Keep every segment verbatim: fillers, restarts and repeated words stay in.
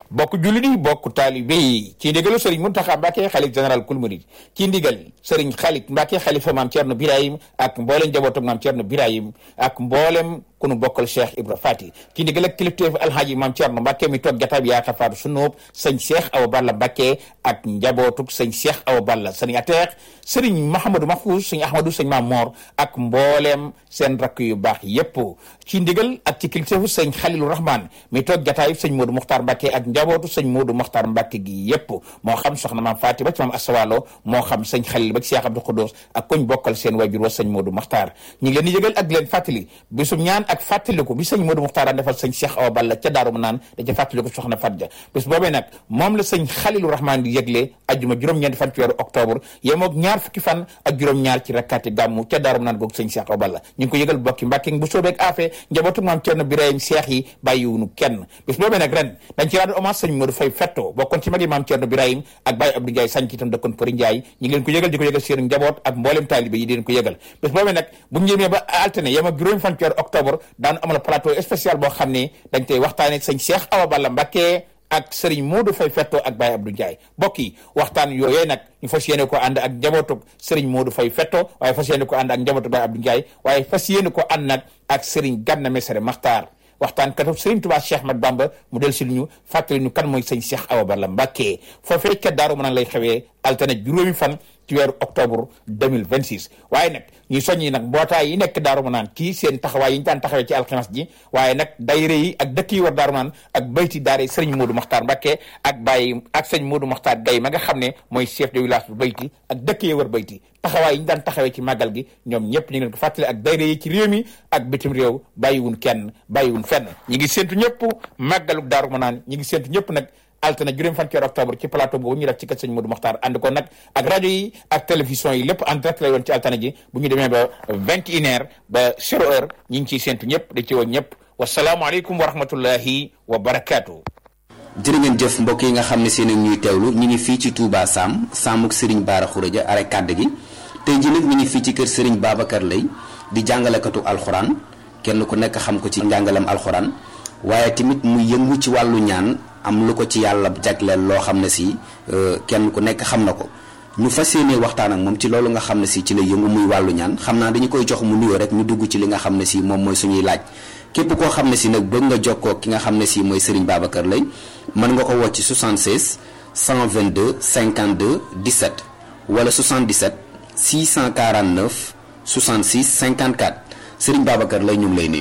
bokk jullit yi bokk taalibe yi ci ndigalu Serigne Mountakha Mbacké xalif général kul murid ci ndigal Serigne Khalid Mbacké xalifa maam Thierno Birahim ak mboolem njabootu maam Thierno Birahim ak mboolem ku nu bokkal Cheikh Ibra Fati ci ndigal ak kilifteef alhaaji maam Thierno Mbacké mi toog jataab yaa tafaatu sunóob sëñ Cheikh Awa Balla Mbacké ak njabootuk sëñ Cheikh Awa Balla sëñ Ateex Serigne Mahamadou Mahfouz sëñ Ahmadou sëñ Maam Mor ak mboolem seen rakk yu baax yépp ci ndigal ak ci kilifteefu sëñ Khalilou Rahman mi toog jataay sëñ Modou Mokhtar Mbacké ak njabootu sëñ Modou Mokhtar Mbacké gi yépp moo xam soxna maam Faati ba ci maam Asawalo moo xam sëñ Khalil ba ci Cheikh Abdou Khoudoss ak koñ bokkal seen wajur wa sëñ Modou Mokhtar ñu ngi leen di yëgal ak leen fàttali bisum ñaan ak fàttaliku bi sëñ Modou Mokhtar daan defal sëñ Cheikh Awa Balla ca Daaru Manaan da ca fàttaliku soxna Fatja bis boobee nag moom la sëñ Khalilou Rahman di yëgle ajjuma juróom-ñeenti fan ci weeru octobre yemoog ñaar fukki fan ak juróom-ñaar ci rakkaati gàmmu ca Daaru Manaan googu sëñ Cheikh Awa Balla ñu ngi ko yëgal bokki Mbàkke bu soobeeg afee njabootu maam Thierno Birahim Cheikh yi bàyyiwunu kenn bis boobee nag ren dañ ci rendre hommage sëñ Modou Faye Fetto bokkoon ci magi maam Thierno Birahim ak Baye Abdou Ndiaye sànc itam dëkkoon Përi Ndiaye ñu ngi leen ko yëgal di ko yëgal seen njaboot ak mboolem taalibe yi di leen ko yëgal bis boobee nag bu ñu ñëwee ba altine yem ak juróomi fan ci weeru octobre daanu amal plateau spécial boo xam ne dañ tey waxtaane sëñ Cheikh Awa Balla Mbacké ak Serigne Modou Faye Fetto ak Baye Abdou Ndiaye mbokk yi waxtaan yooyee nag ñu fas yéene ko ànd ak njabootu Serigne Modou Faye Fetto waaye fas yéene ko ànd ak njabootu Baye Abdou Ndiaye waaye fas yéene ko ànd nag ak Serigne Ganna Messere Makhtar waxtaan katu Serigne Touba Cheikh Mat Bamba mu del si lu ñu fàttali ñu kan mooy sëñ Cheikh Awa Balla Mbacké foofee ca Daaru Manaan lay xewee altine juróomi fan ci weeru octobre deux mille vingt-six waaye nag ñuy soññi nag mbootaay yi nekk Daaru Manaan kii seen taxawaay yi ñu daan taxawee ci alxames ji waaye nag dayre yi ak dëkk yi war Daaru Manaan ak bayti daare Serigne Modou Mokhtar Mbacké ak Baye ak sëñ Modou Mokhtar Gaye ma nga xam ne mooy chef de village bu bayti ak dëkk yi war bayti taxawaay yi ñu daan taxawee ci màggal gi ñoom ñëpp ñu ngi leen ko fàttali ak dayre yi ci réew mi ak bitim réew bàyyiwun kenn bàyyiwun fenn ñi ngi séntu ñëpp màggaluk Daaru Manaan ñi ngi séntu ñëpp nag altine juróom fan ci octobre ci plateau boobu ñu def ci kër sëñ Modou Mokhtar ànd ko nag ak rajo yi ak télévision yi lépp en direct lay doon ci altine ji bu ñu demee ba vingt et une heures ba zéro heure ñi ngi ciy séntu ñëpp da ci woon ñëpp wasalaamualeykum wa rahmatullahi wa barakaatu. jërë ngeen jëf mbokk yi nga xam ne seen ak ñuy teewlu ñu ngi fii ci Touba Sam Samuk Serigne Bara Khourédia are kàdd gi tey ji nag ñu ngi fii ci kër Serigne Babacar Lay di jàngalekatu alxuraan kenn ku nekk xam ko ci njàngalam alxuraan waaye tamit mu yëngu ci wàllu ñaan am lu ko ci yàlla jagleel loo xam ne si kenn ku nekk xam na ko ñu fas yéene waxtaan ak moom ci loolu nga xam ne si ci la yëngu muy wàllu ñaan xam naa dañu koy jox mu nuyoo rek ñu dugg ci li nga xam ne si moom mooy suñuy laaj képp koo xam ne si nag bëgg nga jokkoo ki nga xam ne si mooy Serigne Babacar Lay mën nga ko woo ci soixante-seize cent vingt-deux cinquante-deux dix-sept wala soixante-dix-sept six cent quarante-neuf soixante-six cinquante-quatre Serigne Babacar Lay ñu ngi lay nuyu.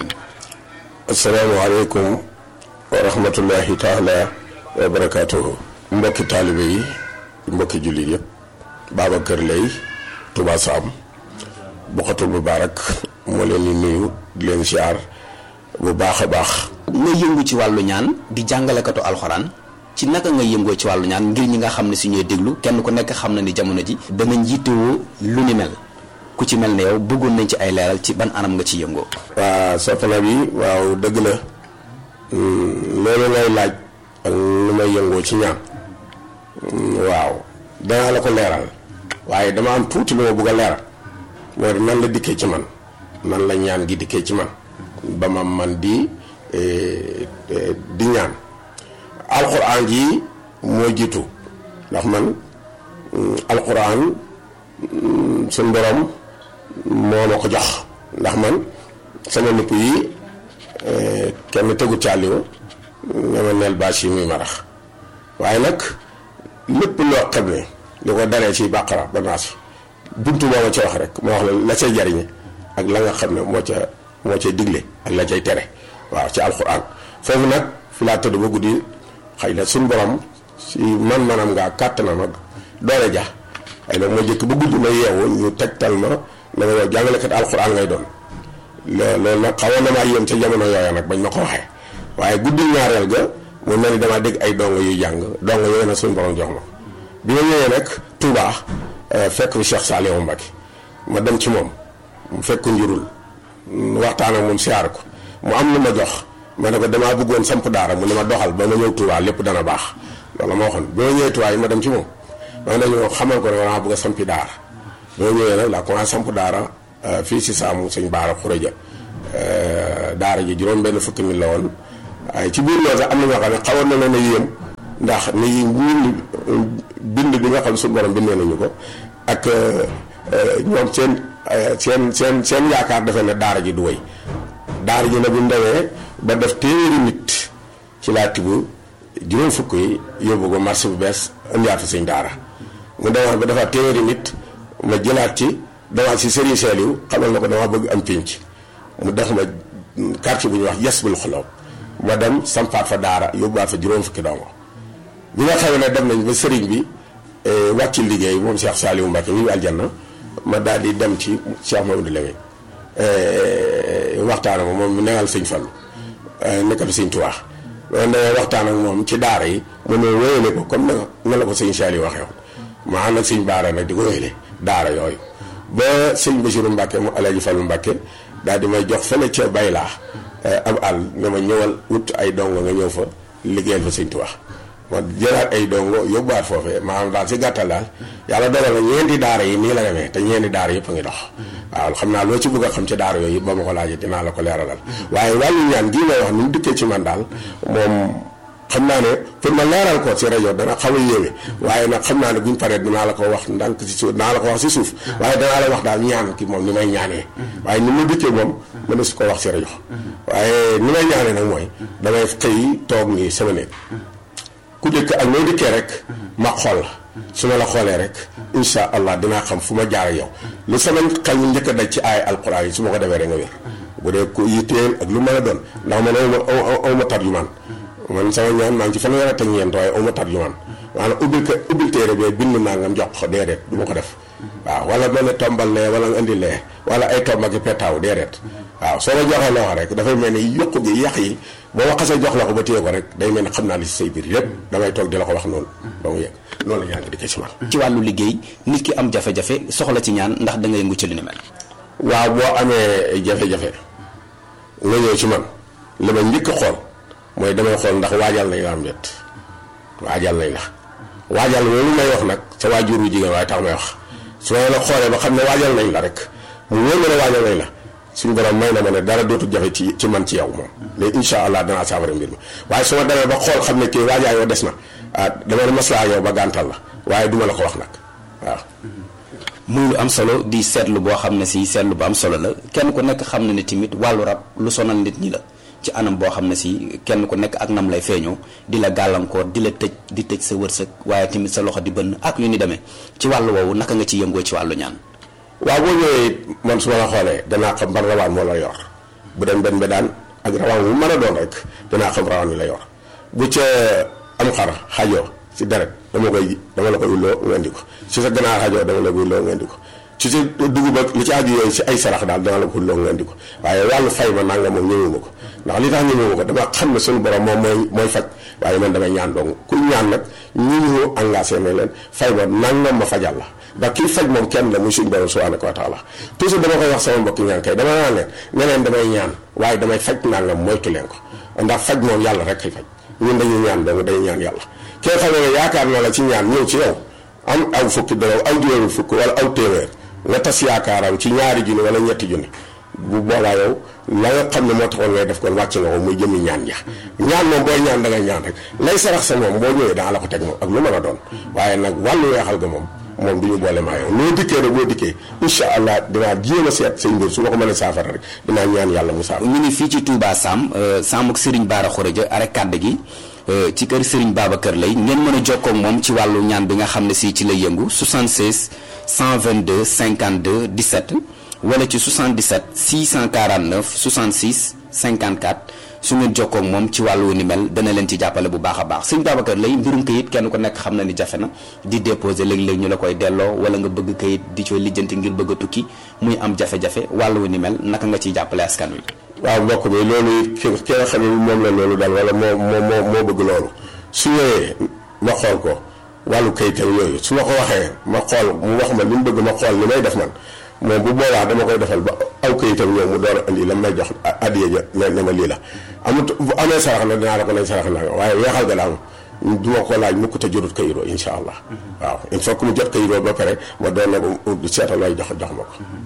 asalaamaaleykum wa rahmatullahi taala wa barakaatuhu. mbokki taalibe yi mbokki jullit yëpp Babacar Lay Touba Sam Bokhatul Moubarak moo leen di nuyu di leen siyaar bu baax a baax. nga yëngu ci wàllu ñaan di jàngalekatu alxuraan ci naka nga yëngoo ci wàllu ñaan ngir ñi nga xam ne si ñooy déglu kenn ku nekk xam na ni jamono ji danañ yittewoo lu ni mel ku ci mel ne yow bëggoon nañ ci ay leeral ci ban anam nga ci yëngoo. waa soxna bi waaw dëgg la loolu ngay laaj ak lu may yëngoo ci ñaan waaw danaa la ko leeral waaye dama am tuuti lu ma bëgg a leeral moo di nan la dikkee ci man nan la ñaan gi dikkee ci man ba ma man di di ñaan alxuraan ji moo jiitu ndax man alxuraan suñ borom moo ma ko jox ndax man sama nupp yi kenn tegu càlliwu nga ma neel bâche yi muy marax waaye nag lépp loo xam ne li ko daree ci bàqara ba naas buntu moo ma ca wax rek moo wax la la cay jariñe ak la nga xam ne moo ca moo cay digle ak la cay tere waaw ci alxuraan foofu nag fi laa tëdd ba guddi xëy na suñ borom si man manam ngaa kàttanam ak doole ja xëy na moo jëkk ba guddi ma yeewu ñu tegtal ma na ma yow jàngalekat alxuraan ngay doon loolu nag xawoon na maa yéem ca jamono yooya nag bañ ma ko waxee waaye guddi ñaareel ga mu mel ni damaa dégg ay dongo yuy jàng dongo yooyu nag suñu borom jox ma bi ma ñëwee nag Touba fekk fi Cheikh Saliou Mbacké ma dem ci moom mu fekk njurul waxtaan ak moom siyaar ko mu am lu ma jox ma ne ko damaa bëggoon samp daara mu ne ma doxal ba ma ñëw Touba lépp dana baax loolu ma waxoon bi ma ñëwee Touba yi ma dem ci moom ma dañoo xamal ko ne damaa bëgg a sampi daara bi ma ñëwee nag laa commencé samp daara fii si Saamu sëñ Bara Khourédia daara ji juróom benn fukki mi la woon waaye ci biir loolu sax am na ñoo xam ne xawoon na leen a yéem ndax ni ñun bind bi nga xam suñu borom bindee nañu ko ak ñoom seen seen seen seen yaakaar defe ne daara ji du wéy daara ji nag bu ndawee ba def téeméeri nit ci laa tibb juróom fukk yi yóbbu ko marché bu bees indiwaat fa sëñ daara mu demaat ba dafa téeméeri nit ma jëlaat ci demaat si Serigne Saliou xamal na ko dama bëgg am pénc mu def ma quartier bu ñuy wax yes bul xoloo ma dem sampaat fa daara yóbbuwaat fa juróom fukki dongo bi nga xam ne dem nañ ba sëriñ bi wàcc liggéey moom Cheikh Saliou Mbacké ñu aljanna ma daal di dem ci Cheikh Mamadou Lamine waxtaan ak moom mu neexal sëñ Fallu nekkal sëñ Tuubaa da waxtaan ak moom ci daara yi mu ne wéyale ko comme na la ko sëñ Saliou waxee woon ma ànd ak sëñ Baara nag di ko wéyale daara yooyu ba sëñ Bassirou Mbacké mu Alaaji Fallu Mbacké daal di may jox fële ca Baylaa ab àll nga ma ñëwal wut ay dongo nga ñëw fa liggéeyal fa sëñ Tuubaa ma jëlaat ay dongo yóbbuwaat foofee maanaam daal si gàttal daal yàlla dogal na ñeenti daara yi nii la demee te ñeenti daara yëpp a ngi dox waaw xam naa loo ci bëgg a xam ci daara yooyu yëpp ba ma ko laajee dinaa la ko leeralal waaye wàllu ñaan gii may wax ni mu dikkee ci man daal moom xam naa ne pour ma leeral ko ci rajo dana xaw a yéeme waaye nag xam naa ne buñ paree dinaa la ko wax ndànk si suuf dinaa la ko wax si suuf waaye danaa la wax daal ñaan ki moom ni may ñaanee waaye ni mu dikkee moom mën na su ko wax si rajo waaye ni may ñaanee nag mooy damay xëy toog nii sama néeg ku dëkk ak noo dikkee rek ma xool la su ma la xoolee rek insha allah dinaa xam fu ma jaar yow lu sama xel mu njëkk a daj ci ay alquran yi su ma ko defee rek nga wér bu dee ku yitteel ak lu mën a doon ndax man aw ma aw ma tar yu man man sama ñaan maa ngi ci fanweer ak ñeent waaye aw ma tar yu man maanaam ubbil ko ubbil téere bee bind naa nga jox ko déedéet du ma ko def waaw wala mel ne tombal lee wala nga indi lee wala ay tomb ak i petaaw déedéet waaw soo ma joxee loxo rek dafay mel ni yokku gi yàq yi boo ma xasee jox la ko ba téye ko rek day mel ni xam naa li si say biir yépp damay toog di la ko wax noonu ba mu yegg noonu la ñaan gi di ko ci man ci wàllu liggéey nit ki am jafe-jafe soxla ci ñaan ndax da nga yëngu ci li ni mel. waaw boo amee jafe-jafe nga ñëw ci man li ma njëkk a xool mooy damay xool ndax waajal nañ la am déet waajal nañ la waajal loolu may wax nag sa waajur wu jigéen waaye tax may wax su ma la xoolee ba xam ne waajal nañ la rek mu wóor ma ne waajal nañ la suñu borom may na ma ne dara dootu jafe ci ci man ci yow moom mais incha allah danaa saafara mbir mi waaye su ma demee ba xool xam ne kii waajaa yow des na ah dama ne maslaa yow ba gàntal la waaye duma la ko wax nag waaw. muy lu am solo di seetlu boo xam ne si seetlu bu am solo la kenn ku nekk xam na ne tamit wàllu rab lu sonal nit ñi la ci anam boo xam ne si kenn ku nekk ak nam lay feeñoo di la gàllankoor di la tëj di tëj sa wërsëg waaye tamit sa loxo di bënn ak yu ni demee ci wàllu woowu naka nga ci yëngoo ci wàllu ñaan. waaw boo ñëwee man su ma la xoolee danaa xam ban rawaan moo la yor bu dem benn bedaan ak rawaan bu mën a doon rek danaa xam rawaan wi la yor bu ca am xar xajoo si deret dama koy dama la koy ulloo nga indi ko si sa ganaar xajoo dama la koy ulloo nga indi ko ci sa dugub ak li ci aju yooyu si ay sarax daal dama la ko ulloo nga indi ko waaye wàllu fay ma nanga moom ñëwuma ko ndax li tax ñëwuma ko dama xam ne suñu borom moom mooy mooy faj waaye man damay ñaan dong ku ñaan nag ñi ñu engagé na leen fay ma nangam ma fajal la ndax kii faj moom kenn la muy suñu borom subhanahu wa taala toujours dama koy wax sama mbokki ñaan kay dama naan leen ne leen damay ñaan waaye damay faj nangam moytu leen ko ndax faj moom yàlla rek kay faj ñun dañuy ñaan dong dañuy ñaan yàlla kee xam ne yaakaar na la ci ñaan ñëw ci yow am aw fukki daraw aw juróomi fukk wala aw téeméer nga tas yaakaaram ci ñaari junni wala ñetti junni bu boobaa yow la nga xam ne moo taxoon ngay def kon wàcc nga ko muy jëmi ñaan ja ñaan moom booy ñaan da ngay ñaan rek lay sarax sa moom boo ñëwee daa la ko teg moom ak lu mën a doon waaye nag wàllu weexal ga moom moom du ñu boole maa yow loo dikkee rek boo dikkee incha allah dinaa jéem a seet say mbir su ma ko mënee saafara rek dinaa ñaan yàlla mu saafara. ñu ngi fii ci Touba Sam Sam ak Serigne Bara Khourédia arrêt kàdd gi ci kër Serigne Babacar Lay ngeen mën a jokkoo ak moom ci wàllu ñaan bi nga xam ne si ci lay yëngu soixante-seize cent vingt-deux cinquante-deux dix-sept wala ci soixante-dix-sept six cent quarante-neuf soixante-six cinquante-quatre su ngeen jokkoo ak moom ci wàllu ni mel dana leen ci jàppale bu baax a baax Serigne Babacar Lay mbirum kayit kenn ku nekk xam na ni jafe na di déposer léeg-léeg ñu la koy delloo wala nga bëgg kayit di cooy lijjanti ngir bëgg a tukki muy am jafe-jafe wàllu ni mel naka nga ciy jàppale askan wi. waaw mbokk mi loolu ki ki nga xam ne moom la loolu daal wala moo moo moo moo bëgg loolu su ñëwee ma xool ko wàllu kayitam yooyu su ma ko waxee ma xool mu wax ma li mu bëgg ma xool li may def man moom bu boobaa dama koy defal ba aw kayitam ñëw mu door a indi la may jox addiya ja ne ne ma lii la amut bu amee sarax na dinaa la ko nañ sarax na waaye weexal ga daal du ma ko laaj mukk te jotut kayiroo insha allah waaw il faut que mu jot kayiroo ba pare ma doon na ko seetal lay jox jox ma ko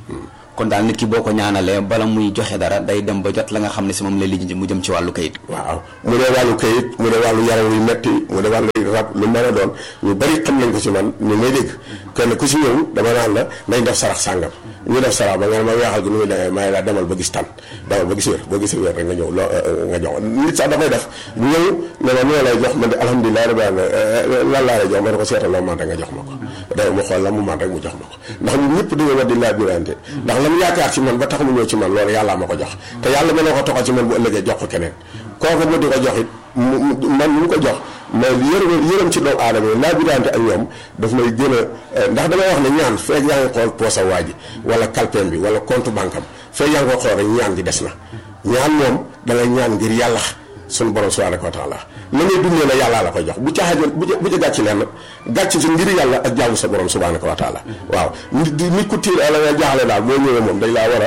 kon daal nit ki boo ko ñaanalee bala muy joxe dara day dem ba jot la nga xam ne si moom la lijjanti mu jëm ci wàllu kayit. waaw mu dee wàllu kayit mu dee wàllu yaram yu metti mu dee wàllu rab lu mën a doon ñu bari xam nañ ko ci man ñu may dégg kenn ku ci ñëw dama naan la nañ def sarax sàngam ñu def sarax ba nga ne ma weexal gi nu muy demee may la demal ba gis tan demal ba gis wér boo gisee wér rek nga ñëw loo nga jox nit sax dafay def bu ñëw ne ma noo lay jox man de alhamdulilah rabbil alamin lan laa lay jox ma ne ko seetal loo man rek nga jox ma ko day mu xool la mu man rek mu jox ma ko ndax ñun ñëpp dañoo war di laa birante ndax la mu yaakaar ci man ba tax mu ñëw ci man loolu yàllaa ma ko jox te yàlla mën na ko toxal ci man bu ëllëgee jox ko keneen kooku mu di ko jox it man mu ko jox mais yërëm yërëm ci doomu aadama yi laa birante ak ñoom daf may gën a ndax damay wax ne ñaan feeg yaa ngi xool poosa waa ji wala kalpeem bi wala compte banque am feeg yaa ngi ko xool rek ñaan gi des na ñaan moom da ngay ñaan ngir yàlla suñu borom subhanahu wa taala la ngay dundee la yàllaa la koy jox bu caaxaan bu bu ca gàcc lenn gàcc si ngir yàlla ak jaamu sa borom subhanahu wa taala waaw nit nit ku tiir ala nga jaaxle daal boo ñëwee moom dañ laa war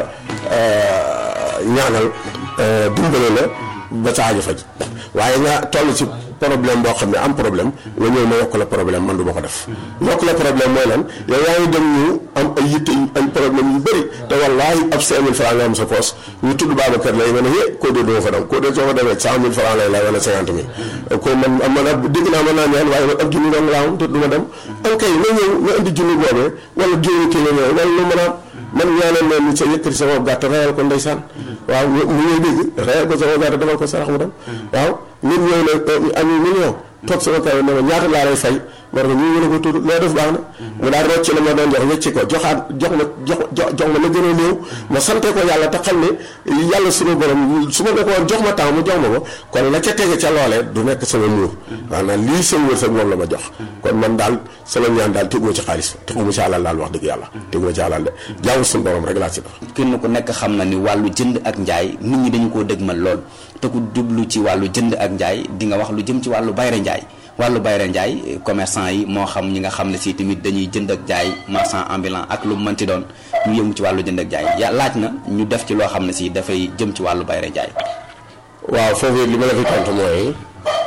a ñaanal dimbale la ba sa aajo faj waaye nga toll ci problème boo xam ne am problème nga ñëw ma yokk la problème man du ma ko def yokk la problème mooy lan yow yaa ngi dem ñu am ay yitte ay problème yu bëri te wallaahi ab cinq mille francs nga am sa poos ñu tudd Babacar lay nga ne hé koo dee doo fa dem koo dee soo fa demee cent mille francs lay lay wala cinquante mille ko man man ab dégg naa mën naa ñaan waaye man ab junni dong laa am te du ma dem am kay nga ñëw nga indi junni boobee wala juróomi kii nga ñëw wala lu mën a man ñaanal leen ni sa yëkkati sama gàtt reyal ko ndeysaan waaw mu ñëw dégg reyal ko sama gàtt demal ko sarax mu dem waaw nit ñëw ne am million toog sama kaw ne ma ñaata laa lay fay war nga ñu mën a ko tudd loo def baax na mu daal rocc la ma doon jox wecci ko joxaat jox ma jox jox ma la gën a néew ma sante ko yàlla te xam ne yàlla suñu borom su ma ne ko woon jox ma temps mu jox ma ko kon la ca tege ca loolee du nekk sama muur maanaam lii seen wërsëg moom la ma jox kon man daal sama ñaan daal teguma ci xaalis teguma ci alal daal wax dëgg yàlla teguma ci alal de jaamu suñu borom rek laa ci def. kenn ku nekk xam na ni wàllu jënd ak njaay nit ñi dañu koo dëgmal lool te ku jublu ci wàllu jënd ak njaay di nga wax lu jëm ci wàllu bayre njaay wàllu bayre njaay commerçant yi moo xam ñi nga xam ne si tamit dañuy jënd ak jaay marchand ambulant ak lu mu mënti doon ñu yëngu ci wàllu jënd ak jaay ya laaj na ñu def ci loo xam ne si dafay jëm ci wàllu bayre njaay. waaw foofu li ma la fi tontu mooy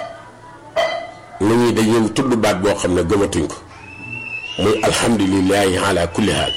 nit ñi dañuy tudd baat boo xam ne gëmatuñ ko muy alhamdulilahi ala kulli haal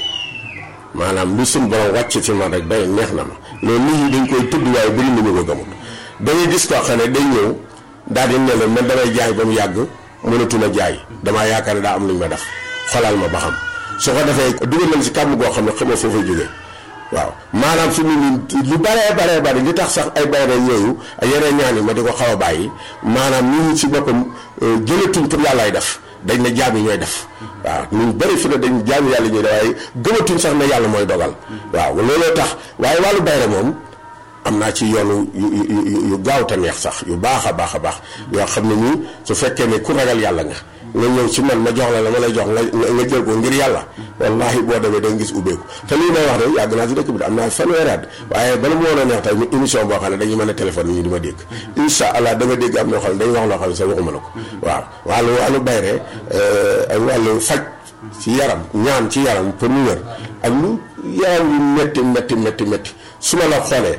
maanaam lu suñ borom wàcc ci man rek day neex na ma loolu nit ñi dañ koy tudd waaye bëri na ñu ko gëmut dañuy gis koo xam ne day ñëw daal di ne leen man damay jaay ba mu yàgg mënatuma jaay damaa yaakaar ne daa am lu ñu ma def xolal ma ba xam su ko defee dugal nañ si kàmm goo xam ne xamoo foofu jógee waaw maanaam fi mu nii lu baree baree bari li tax sax ay bayre yooyu yeneen ñaan yi ma di ko xaw a bàyyi maanaam nit ñi si boppam jëlatuñ pour yàllaay def dañ ne jaam yi ñooy def waaw ñu bëri fi ne dañ jaam yàlla ñuy def waaye gëmatuñ sax ne yàlla mooy dogal waaw looloo tax waaye wàllu bayre moom am naa ci yoonu yu yu yu gaaw te neex sax yu baax a baax a baax yoo xam ne nii su fekkee ne ku ragal yàlla nga nga ñëw ci man ma jox la la ma lay jox nga nga jël ko ngir yàlla wallahi boo demee da nga gis ubbeeku te lii may wax de yàgg naa si dëkk bi de am naa fanweeri at waaye bala mu woon a neex tey ñu émission boo xam ne dañuy mën a téléphone ñu di ma dégg incha allah da nga dégg am ñoo xam ne dañuy wax loo xam ne sax waxuma la ko waaw wàllu wàllu bayre ak wàllu faj ci yaram ñaan ci yaram pour mu wér ak lu yaram yu métti métti métti métti su ma la xoolee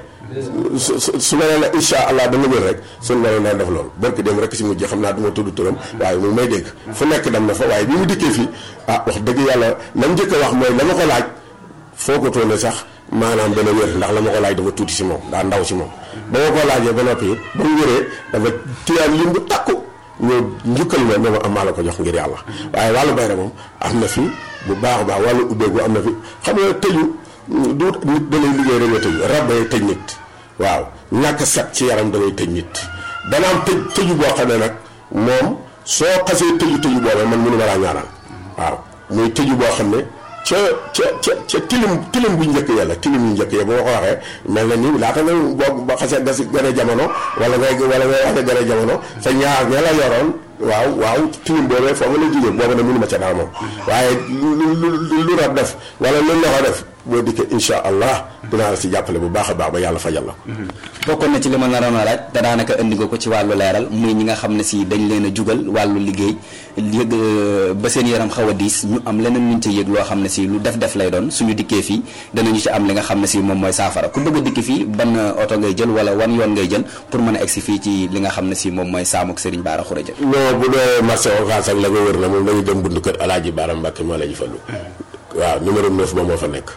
su su su ma nee la incha allah dana wér rek suñu mënoon daan def loolu barki dem rek si mujj xam naa du ma tudd turam waaye mu may dégg fu nekk dem na fa waaye bi mu dikkee fii ah wax dëgg yàlla la mu njëkk a wax mooy la ma ko laaj foo ko toone sax maanaam dana wér ndax la ma ko laaj dafa tuuti si moom daa ndaw si moom. ba ma ko laajee ba noppi it ba mu wéree dafa tiyaan lim bu takku ñëw njukkal ma ne ma am maa la ko jox ngir yàlla waaye wàllu bayre moom am na fi bu baax a baax wàllu ubbeeku am na fi xam nga tëju du nit da lay liggéey rek nga tëju rab day tëj nit. waaw ñàkk set ci yaram da ngay tëj nit dana am tëj tëju boo xam ne nag moom soo xasee tëju tëju boobee man mënu ma laa ñaanal waaw muy tëju boo xam ne ca ca ca ca tilim tilim bu njëkk yàlla tilim yu njëkk ya bu ma ko waxee mel na ni laata nga boo ba xasee gas gën a jamono wala ngay wala ngay wax ne gën a jamono sa ñaar ña la yoroon waaw waaw tilim boobee foofu la jógee boobu nag mënu ma ca dara moom waaye lu lu lu rab def wala lu loxo def boo dikkee incha allah dinaa la si jàppale bu baax a baax ba yàlla fajal la. bokkoon na ci li ma naroon a laaj te daanaka indi nga ko ci wàllu leeral muy ñi nga xam ne si dañ leen a jugal wàllu liggéey yëg ba seen yaram xaw a diis ñu am leneen luñ ci yëg loo xam ne si lu def def lay doon suñu dikkee fii danañu ci am li nga xam ne si moom mooy saafara ku bëgg a dikki fii ban oto ngay jël wala wan yoon ngay jël pour mën a egsi fii ci li nga xam ne si moom mooy Saamuk Serigne Bara Khourédia. non bu dee marché Ocass ak la ko wër na moom dañuy dem buntu kër Alaaji Bara Mbàkke moo la ñu fallu waaw numéro neuf ba moo fa nekk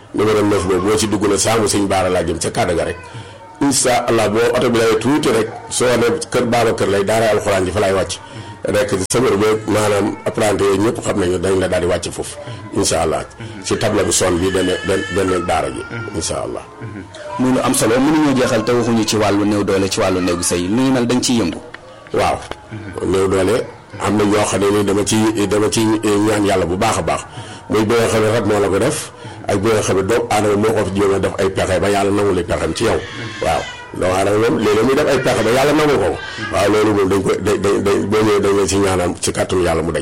numéro neuf boobu boo ci dugg na saamu sëñ Baara laa jëm ca kàddu ga rek incha allah boo oto bi lay tuuti rek soo ne kër Babacar lay daara alxuraan ji fa lay wàcc rek sëmër ba maanaam apprenti yooyu ñëpp xam nañu dañ la daal di wàcc foofu incha allah ci table bi son bi benn benn daara ji incha allah. muy lu am solo mënuñoo jeexal te waxuñu ci wàllu néew doole ci wàllu néegu sëy lu ñu mel dañ ciy yëngu. waaw néew doole am na ñoo xam ne ni dama ci dama ci ñaan yàlla bu baax a baax muy bi nga xam ne rat moo la ko def ak bi nga xam ne doomu aadama moo ko fi jéem a def ay pexe ba yàlla nangu li pexem ci yow waaw doomu aadama moom léeg-léeg muy def ay pexe ba yàlla nangu ko waaw loolu moom dañ ko dañ dañ dañ boo ñëwee dañ leen ci ñaanal ci kàttanu yàlla mu dañ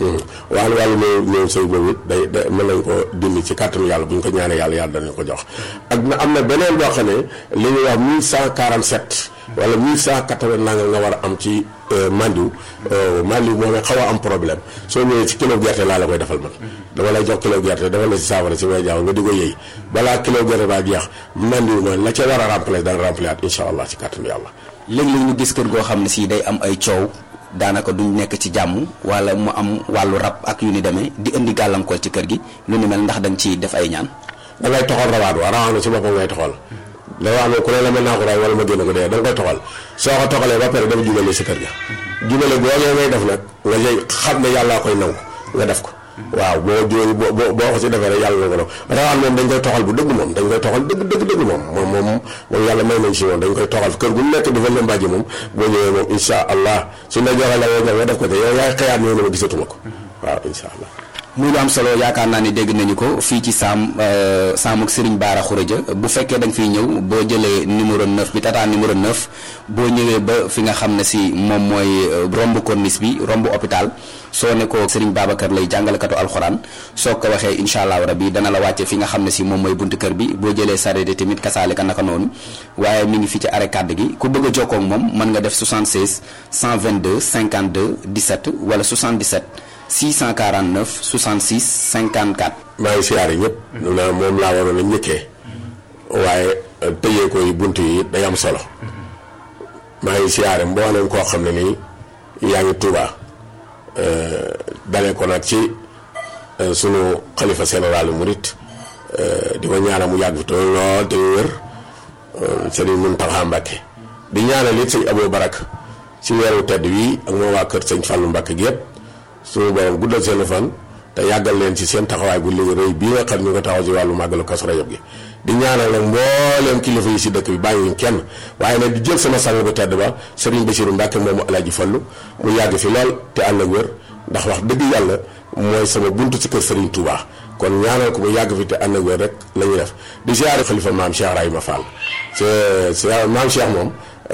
waaw wàllu néew néew sëy boobu it day day mën nañ ko dindi ci kàttanu yàlla bu ñu ko ñaanee yàlla yàlla danañ ko jox ak na am na beneen boo xam ne li ñuy wax mille cent quarante-sept wala mille cent quatre-vingts nanga nga war a am ci mandiw mandiw moom xaw a am problème soo ñëwee ci kilo gerte laa la koy defal man dama lay jox kilo gerte defal la ci saafara si may jaaw nga di ko yëy balaa kilo gerte baa jeex mandiw ma la ca war a remplacer dana remplacer at incha allah ci kàttanu yàlla. léeg-léeg ñu gis kër goo xam ne si day am ay coow daanaka duñ nekk ci jàmm wala mu am wàllu rab ak yu ni demee di indi gàllankoor ci kër gi lu ni mel ndax da nga ciy def ay ñaan. da ngay toxal rawaat wa rawaat ci boppam ngay toxal da wax ne ku ne la mën naa ko raay wala ma génn ko dee da nga koy toxal soo ko toxalee ba pare dafa jubale si kër ga jubale boo ngay def nag nga jëy xam ne yàllaa koy nangu nga def ko waaw boo jóoy boo boo ko si defee rek yàlla na ko def rawaan moom dañ koy toxal bu dëgg moom dañ koy toxal dëgg dëgg dëgg moom moom moom moom yàlla may nañ si moom dañ koy toxal kër gu nekk dafa la mbàjji moom boo ñëwee moom insha allah su la joxee la woo nga def ko te yow yaay xëyaat ñëw ne ma gisatuma ko waaw insha allah. muy lu am solo yaakaar naa ne dégg nañu ko fii ci saam saam ak Serigne Bara Khourédia bu fekkee da nga fiy ñëw boo jëlee numéro neuf bi tata numéro neuf boo ñëwee ba fi nga xam ne si moom mooy romb corniche bi romb hôpital soo ne ko Serigne Babacar lay jàngalekatu alxuraan soo ko waxee incha allah rabi dana la wàcce fi nga xam ne si moom mooy buntu kër bi boo jëlee sareet tamit kasaale ka naka noonu waaye mi ngi fi ci arrêt kàdd gi ku bëgg a jokkoo ak moom mën nga def soixante-seize cent vingt-deux cinquante-deux dix-sept wala soixante-dix-sept six cent quarante-neuf soixante-six cinquante-quatre. maa ngi siyaare ñëpp. na moom laa waroon a njëkkee. waaye tëjee ko yi bunt yi day am solo. maa ngi siyaare mboolem koo xam ne nii yaa ngi Tuuba dalee ko nag ci sunu xalifa général murit di ko ñaanal mu yàgg fi tool lool te wér Sëriñ Muntaxa Mbàkke di ñaanal it sëñ Abou Barak ci weeru tedd wi ak moo waa kër sëñ Fàllu Mbàkke gi yëpp suñu borom guddal seen fan te yàggal leen ci seen taxawaay bu léegi rëy bii nga xam ñu ko taxaw ci wàllu màggalu Kazu Rajab gi di ñaanal nag mbooleem kilifa yi si dëkk bi bàyyiwuñ kenn waaye nag di jël sama sang bu tedd ba Serigne Bassirou Mbacke moomu Alaaji Fallu mu yàgg fi lool te ànd ak wér ndax wax dëgg yàlla mooy sama buntu ci kër Serigne Touba kon ñaanal ko mu yàgg fi te ànd ak wér rek la ñuy def di ziare xalifa maam Cheikh Rahima Fall c'est maam Cheikh moom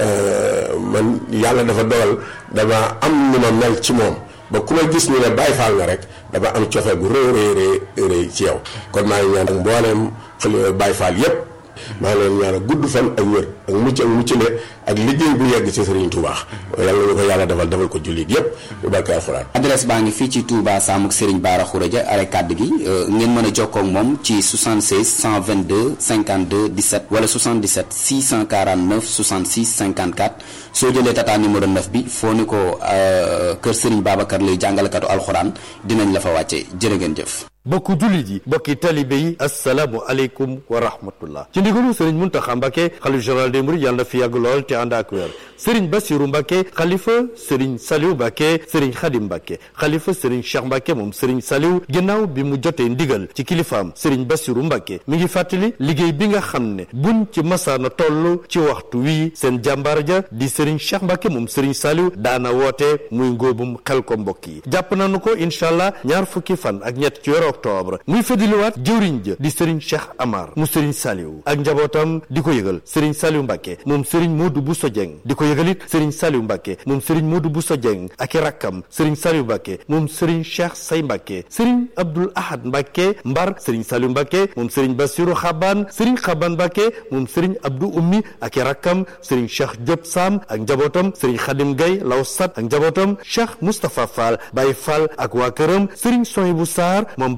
man yàlla dafa dogal dama am nu ma mel ci moom ba ku ma gis ñu ne Baay Faal nga rek dafa am cofeel gu rëy rëy rëy ci yow kon maa ngi ñaan ak mbooleem xale Baay Faal yépp maa ngi leen ñaan ak gudd fan ak wér ak mucc ak muccale ak liggéey bu yegg ci Serigne Touba yàlla ñu ko yàlla defal defal ko jullit yépp bu barke alxuraan. adresse baa ngi fii ci Touba Sam ak Serigne Bara Khourédia arrêt kàdd gi ngeen mën a jokkoo ak moom ci soixante-seize cent vingt-deux cinquante-deux dix-sept wala soixante-dix-sept six cent quarante-neuf soixante-six cinquante-quatre soo jëlee tata numéro neuf bi foo ni ko kër Serigne Babacar lay jàngalekatu alxuraan dinañ la fa wàcce jërë ngeen jëf. bokku jullit yi bokki talibe yi assalaamu aleykum wa rahmatullah ci ndigalu sëriñ Muntaxa Mbàkke xalif général des mourides yàlla na fi yàgg lool te ànd ak wér sëriñ Bassirou Mbàkke xalifa sëriñ Saliou Mbàkke sëriñ Xadim Mbàkke xalifa sëriñ Cheikh Mbàkke moom sëriñ Saliou ginnaaw bi mu jotee ndigal ci kilifaam sëriñ Bassirou Mbàkke mi ngi fàttali liggéey bi nga xam ne buñ ci masaana toll ci waxtu wii seen jàmbaar ja di sëriñ Cheikh Mbàkke moom sëriñ Saliou daana woote muy ngóobum xel ko mbokk yi jàpp nañu ko incha allah ñaar fukki fan ak ñett ci weeru octobre muy fëdiliwaat jëwriñ ja di Serigne Cheikh Amar mu Serigne Saliou ak njabootam di ko yëgal Serigne Saliou Mbacke moom Serigne Modou Bousso Dieng di ko yëgalit Serigne Saliou Mbacke moom Serigne Modou Bousso Dieng ak i rakkam Serigne Saliou Mbacke moom Serigne Cheikh Say Mbacke Serigne Abdoul Ahad Mbacke Mbar Serigne Saliou Mbacke moom Serigne Bassirou Xaban Serigne Xaban Mbacke moom Serigne Abdou Ummi ak i rakkam Serigne Cheikh Diop Sam ak njabootam Serigne Khadim Gaye Lawsat ak njabootam Cheikh Moustapha Fall Baye Fall ak waa këram Serigne Sohibou Sarr moom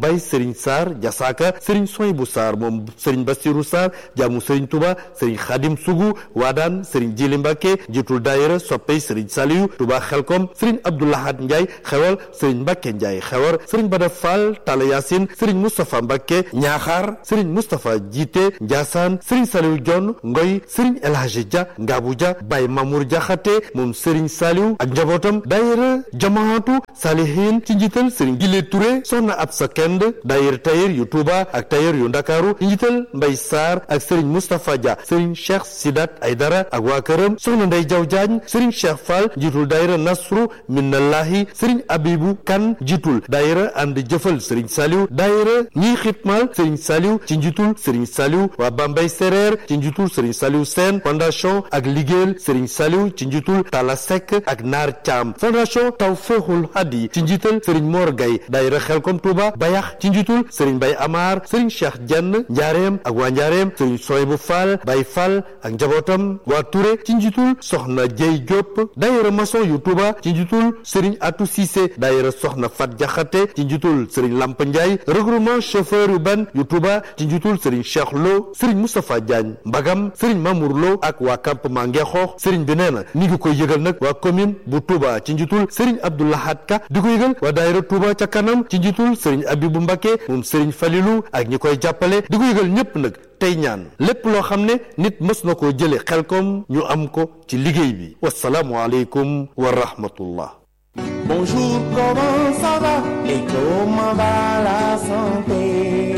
Bambay Serigne Sarr Jasaaka Serigne Soyibu Sarr moom Serigne Bassirou Sarr jaamu Serigne Touba Serigne Khadim Sougou Waadaan Serigne Jili Mbacke njiitul daayira soppey Serigne Saliou Touba Xelkom Serigne Abdoulahat Ndiaye xewal Serigne Mbacke Ndiaye xewar Serigne Bada Fall Talla Yacine Serigne Moustapha Mbacke Ñaaxaar Serigne Moustapha Jiite Ndiassane Serigne Saliou Dione Ngoy Serigne El Hadji Dia Ngabou Dia Baye Mamour Diakhaté moom Serigne Saliou ak njabootam daayira Jamaatu Salihin ci njiital Serigne Gile Touré soxna Absa Kend daayira tailleur yu Touba ak tailleur yu Ndakaaru ci njiital Mbay Sarr ak Serigne Moustapha Dia Serigne Cheikh Sidat Aydara ak waa këram soxna Ndey Jaw Jaañ Serigne Cheikh Fall njiitul daayira Nasru Minallahi Serigne Abibu Kan njiitul daayira ànd jëfal Serigne Saliou daayira ñiy xitmal Serigne Saliou ci njiitul Serigne Saliou waa Bambay Sereer ci njiitul Serigne Saliou Sène fondation ak liggéeyal Serigne Saliou ci njiitul Talla Seck ak Naar Thiam fondation Tawfeexul Hadi ci njiital Serigne Mor Gaye daayira Xelkom Touba Bayax ci njiitul Serigne Bay Amar Serigne Cheikh Dieng Njaareem ak waa Njaareem Serigne Soyibu Fall Bay Fall ak njabootam waa Touré ci njiitul Soxna Jey Diop daayira maçon yu Touba ci njiitul Serigne Atou Cissé daayira Soxna Fat Jaxate ci njiitul Serigne Lamp Ndiaye regroupement chauffeur urbain yu Touba ci njiitul Serigne Cheikh Lo Serigne Moustapha Diagne Mbagam Serigne Mamour Lo ak waa campement Ngexoox Serigne bi nee na ni ngi koy yëgal nag waa commune bu Touba ci njiitul Serigne Abdoulahat Ka di ko yëgal waa daayira Touba ca kanam ci njiitul Serigne Abibou Mbacké moom Serigne Falilou ak ñi koy jàppale di ko yëgal ñépp nag tey ñaan lépp loo xam ne nit mës na koo jële Xelkom ñu am ko ci liggéey bi wasalaamu aleykum wa rahmatullah. Bonjour, comment ça va et comment va la santé?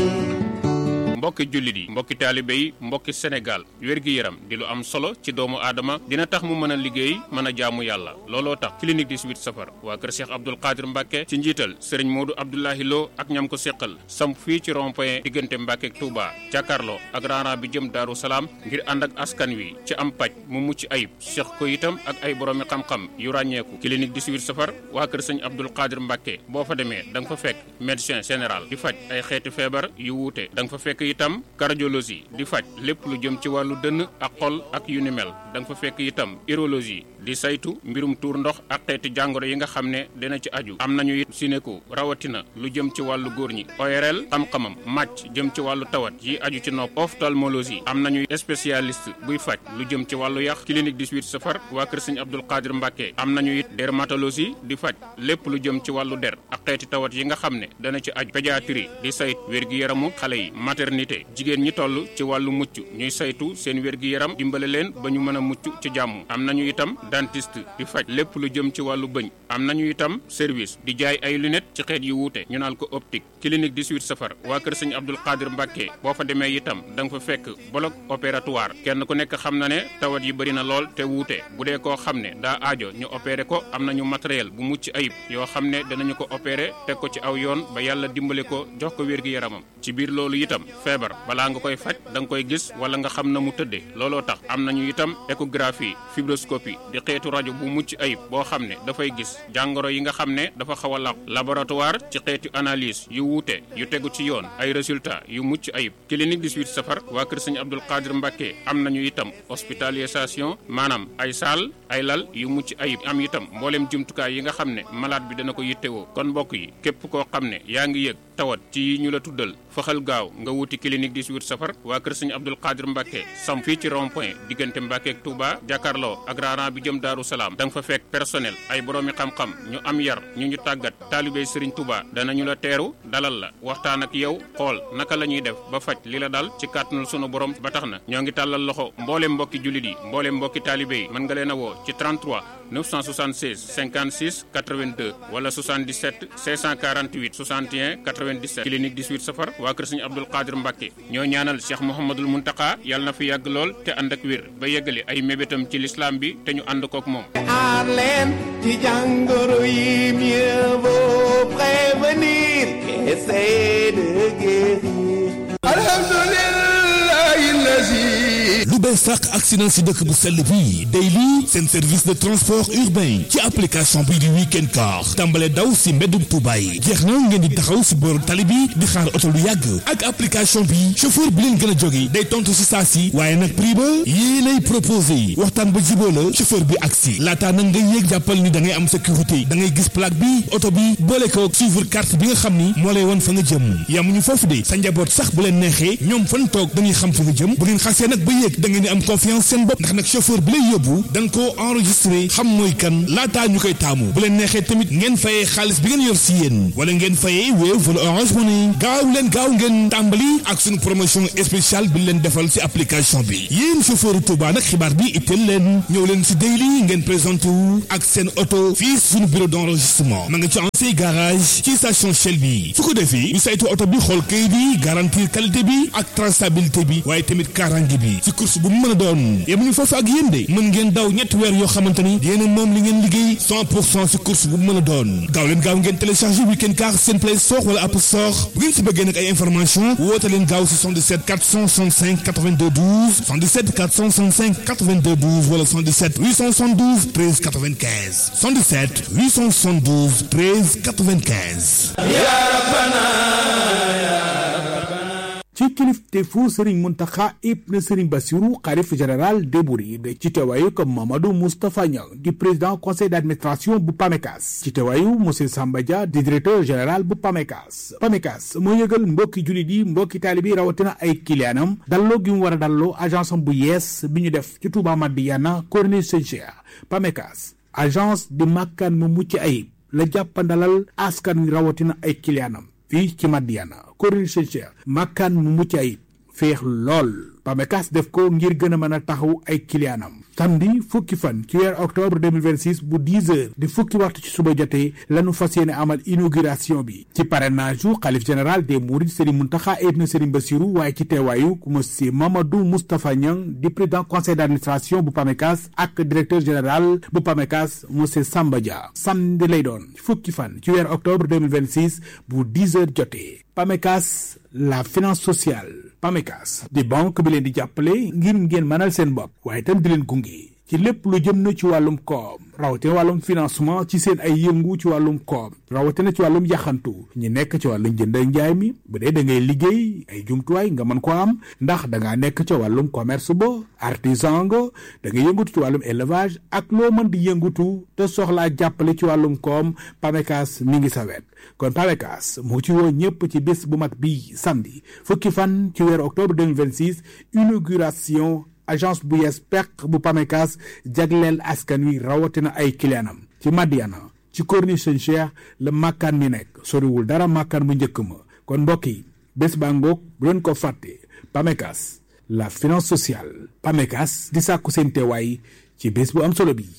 mbokki jullit yi mbokki taalibe yi mbokki Sénégal wér-gi-yaram di lu am solo ci doomu aadama dina tax mu mën a liggéey mën a jaamu yàlla looloo tax clinique dix-huit safar waa kër Cheikh Abdoul Qadir Mbacke ci njiital Serigne Modou Abdoulahi Lo ak ñam ko seqal samp fii ci rond-point diggante Mbacke ak Touba jàkkaarloo ak raara bi jëm Daaru Salaam ngir ànd ak askan wi ci am paj mu mucc ayib seq ko itam ak ay boroomi xam-xam yu ràññeeku clinique dix-huit safar waa kër Serigne Abdoul Qadir Mbacke boo fa demee da nga fa fekk médecin général di faj ay xeeti feebar yu wuute da nga fa fekk itam cardiologie di faj lépp lu jëm ci wàllu dënn ak xol ak yu ni mel da nga fa fekk itam urologie di saytu mbirum tuur ndox ak xeeti jàngoro yi nga xam ne dina ci aju am nañu it sinéko rawatina lu jëm ci wàllu góor ñi O R L xam-xamam màcc jëm ci wàllu tawat yi aju ci nopp ophtalmologie am nañu spécialiste buy faj lu jëm ci wàllu yax clinique dix-huit safar waa kër Serigne Abdoul Qadir Mbacke am nañu it dermatologie di faj lépp lu jëm ci wàllu der ak xeeti tawat yi nga xam ne dana ci aju pédiatrie di sayt wér-gi-yaramu xale yi maternité jigéen ñi toll ci wàllu mucc ñuy saytu seen wér-gi-yaram dimbale leen ba ñu mën a mucc ci jàmm am nañu itam dentiste di faj lépp lu jëm ci wàllu bëñ am nañu itam service di jaay ay lunettes ci xeet yu wuute ñu naan ko optique clinique dix-huit safar waa kër Serigne Abdoul Qadir Mbacke boo fa demee itam da nga fa fekk bloc opératoire kenn ku nekk xam na ne tawat yi bëri na lool te wuute bu dee koo xam ne daa aajo ñu opéré ko am nañu matériel bu mucc ayib yoo xam ne danañu ko opéré teg ko ci aw yoon ba yàlla dimbale ko jox ko wér-gi-yaramam ci biir loolu itam feebar balaa nga koy faj da nga koy gis wala nga xam na mu tëddee looloo tax am nañu itam échographie fibroscopie di xeetu rajo bu mucc ayib boo xam ne dafay gis jàngoro yi nga xam ne dafa xaw a laq laboratoire ci xeetu analyse yu wuute yu tegu ci yoon ay résultats yu mucc ayib clinique dix-huit safar waa kër Serigne Abdoul Qadir Mbacke am nañu itam hospitalisation maanaam ay saal ay lal yu mucc ayib am itam mboolem jumtukaay yi nga xam ne malade bi dana ko yittewoo kon mbokk yi képp koo xam ne yaa ngi yëg tawat ci ñu la tuddal faxal gaaw nga wuti clinique dix-huit safar waa kër Serigne Abdoul Qadir Mbacke sam fii ci rond point diggante Mbacke ak Touba jàkkaarloo ak raaraan bi jëm Daaru Salaam da nga fa fekk personnel ay boroomi xam-xam ñu am yar ñu ñu tàggat taalibey Serigne Touba danañu la teeru dalal la waxtaan ak yow xool naka la ñuy def ba faj li la dal ci kàttanul sunu borom ba tax na ñoo ngi tàllal loxo mbooleem mbokki jullit yi mbooleem mbokki taalibe yi mën nga leen a woo ci trente-trois neuf cent soixante-seize cinquante-six quatre-vingt-deux wala soixante-dix-sept cinq cent quarante-huit soixante et un quatre-vingt-dix-sept clinique dix-huit safar waa kër Serigne Abdoul Qadir Mbacke ñoo ñaanal Cheikh Mouhamadoul Mountakha yàlla na fi yàgg lool te ànd ak wér ba yeggali ay mébétam ci l'islam bi te ñu ànd kook moom. aar leen ci jàngoro yi mieux vaut prévenir qu'essayer de guérir. alhamdulillah. bees sax accident si dëkk bu sell bi Daily seen service de transport urbain ci application bi di Weekend Car tàmbale daw si mbeddum Touba yi jeex na ngeen di taxaw si booru tali bi di xaar oto lu yàgg ak application bi chauffeur bi leen gën a jóge day tontu si saa si waaye nag prix ba yii lay proposé waxtaan ba jiboo la chauffeur bi agsi laataa nag ngay yéeg jàppal ni da ngay am sécurité da ngay gis plaque bi oto bi boole ko suivre carte bi nga xam ni moo lay won fa nga jëm yamuñu foofu de sa njaboot sax bu leen neexee ñoom fan toog dañuy xam fa nga jëm bu ngeen xasee nag ba yéeg da ngeen di am confiance seen bopp ndax nag chauffeur bi lay yóbbu dañ koo enregistré xam mooy kan laataa ñu koy taamu bu leen neexee tamit ngeen fayee xaalis bi ngeen yor si yéen wala ngeen fayee Wave wala Orange Money gaaw leen gaaw ngeen tàmbali ak suñu promotion spéciale bi leen defal si application bi yéen chauffeur Touba nag xibaar bi itteel leen ñëw leen si Daily ngeen présenté wu ak seen oto fii suñu bureau d'enregistrement ma nga ci ancien garage ci station Shell bi su ko defee ñu saytu oto bi xool kayit bi garantir qualité bi ak traçabilité bi waaye tamit kaaraange bi si course bu mu mën a doon yemuñu foofu ak yéen de mën ngeen daw ñetti weer yoo xamante ni yéen moom li ngeen liggéey cent pour cent si course bu mu mën a doon gaaw leen gaaw ngeen télécharger Weekend Car seen Play Store wala App Store bu ngeen si bëggee nag ay information woote leen gaaw si soixante-dix-sept quatre cent soixante-cinq quatre-vingt-deux douze soixante-dix-sept quatre cent soixante-cinq quatre-vingt-deux douze wala soixante-dix-sept huit cent soixante-douze treize quatre-vingt-quinze soixante-dix-sept huit cent soixante-douze treize quatre-vingt-quinze. ci kilifteefu Serigne Mountakha ibn Serigne Bassirou xalif général des Mourides ci teewaayu comme Mamadou Moustapha Niang di président conseil d'administration bu PAMECAS ci teewaayu monsieur Samba Dia di directeur général bu PAMECAS PAMECAS moo yëgal mbokki jullit yi mbokki taalibe yi rawatina ay kiliyaanam dalloo gi mu war a dalloo agence am bu yees bi ñu def ci Touba Madiyana Corniche Sëñ Cheikh PAMECAS agence di màkkaan mu mucc ayib la jàppandalal askan wi rawatina ay kiliyaanam fii ci Madiyana Corniche Sëñ Cheikh makkaan mu mucc ayib féex lool PAMECAS def ko ngir gën a mën a taxaw ay kiliyaanam samedi fukki fan ci weer octobre deux mille vingt-six bu dix heures di fukki waxtu ci suba jotee lañu fas yéene amal inauguration bi ci parrainage yu xalif général des Mourides Serigne Mountakha ibn Serigne Bassirou waaye ci teewaayu monsieur Mamadou Moustapha Niang di président conseil d'administration bu PAMECAS ak directeur général bu PAMECAS monsieur Samba Dia samedi lay doon fukki fan ci weer octobre deux mille vingt-six bu dix heures jotee PAMECAS la finance sociale PAMECAS di banque bi leen di jàppale ngir ngeen mënal seen bopp waaye itam di leen gunge ci lépp lu jëm na ci wàllum koom rawatina wàllum financement ci seen ay yëngu ci wàllum koom rawatina ci wàllum yaxantu ñi nekk ci wàllum jënd ak njaay mi bu dee da ngay liggéey ay jumtuwaay nga mën ko am ndax da ngaa nekk ci wàllum commerce ba artisan nga da ngay yëngatu ci wàllum élevage ak loo mën di yëngatu te soxlaa jàppale ci wàllum koom PAMECAS mi ngi sa wet kon PAMECAS moo ci woo ñëpp ci bés bu mag bi samedi fukki fan ci weeru octobre deux mille vingt-six inauguration agence bu yees peq bu PAMECAS jagleel askan wi rawatina ay kiliyaanam ci Madiyana ci Corniche Sëñ Cheikh la màkkaan mi nekk soriwul dara màkkaan bu njëkk ma kon mbokk yi bés baa ngoog bu leen ko fàtte PAMECAS la finance sociale PAMECAS di sàkku seen teewaay ci bés bu am solo bi.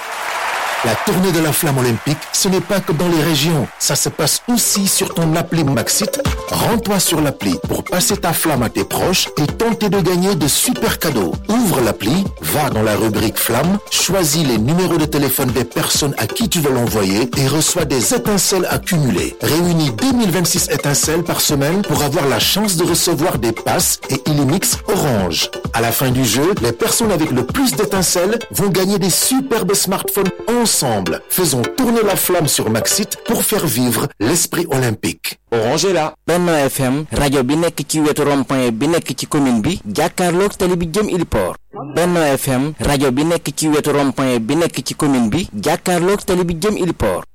La tournée de la flamme olympique, ce n'est pas que dans les régions. Ça se passe aussi sur ton appli Maxit. Rends-toi sur l'appli pour passer ta flamme à tes proches et tenter de gagner de super cadeaux. Ouvre l'appli, va dans la rubrique flamme, choisis les numéros de téléphone des personnes à qui tu veux l'envoyer et reçois des étincelles accumulées. Réunis deux mille vingt-six étincelles par semaine pour avoir la chance de recevoir des passes et Illimix Orange. À la fin du jeu, les personnes avec le plus d'étincelles vont gagner des superbes smartphones ensemble. Faisons tourner la flamme sur Maxit pour faire vivre l'esprit olympique. Orange est là. Benno F M rajo bi nekk ci wetu rond-point bi nekk ci commune bi jàkkaarloog tali bi jëm Iliport. Benno F M rajo bi nekk ci wetu rond-point bi nekk ci commune bi jàkkaarloog tali bi jëm Iliport.